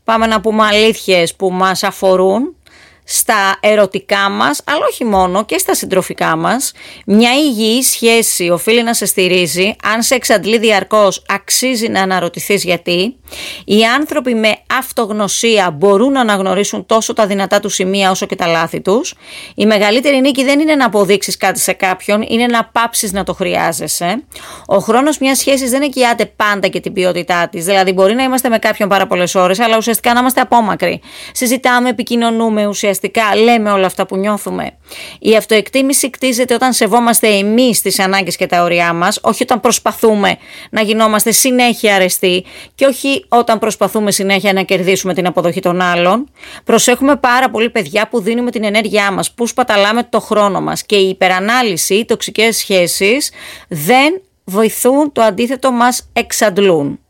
πάμε να πούμε αλήθειες που μας αφορούν στα ερωτικά μας, αλλά όχι μόνο, και στα συντροφικά μας. Μια υγιή σχέση οφείλει να σε στηρίζει. Αν σε εξαντλεί διαρκώς, αξίζει να αναρωτηθείς γιατί. Οι άνθρωποι με αυτογνωσία μπορούν να αναγνωρίσουν τόσο τα δυνατά του σημεία όσο και τα λάθη τους. Η μεγαλύτερη νίκη δεν είναι να αποδείξεις κάτι σε κάποιον, είναι να πάψεις να το χρειάζεσαι. Ο χρόνος μιας σχέσης δεν εγγυάται πάντα και την ποιότητά της. Δηλαδή, μπορεί να είμαστε με κάποιον πάρα πολλές ώρες, αλλά ουσιαστικά να είμαστε απόμακροι. Συζητάμε, επικοινωνούμε, ουσιαστικά λέμε όλα αυτά που νιώθουμε. Η αυτοεκτίμηση κτίζεται όταν σεβόμαστε εμείς τις ανάγκες και τα όρια μας, όχι όταν προσπαθούμε να γινόμαστε συνέχεια αρεστοί και όχι όταν προσπαθούμε συνέχεια να κερδίσουμε την αποδοχή των άλλων. Προσέχουμε πάρα πολύ, παιδιά, που δίνουμε την ενέργειά μας, που σπαταλάμε το χρόνο μας, και η υπερανάλυση, οι τοξικές σχέσεις δεν βοηθούν, το αντίθετο μας εξαντλούν.